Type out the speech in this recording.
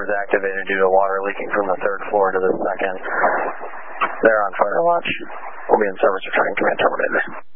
servers activated due to water leaking from the 3rd floor to the 2nd. They're on fire watch. We'll be in service returning command terminated.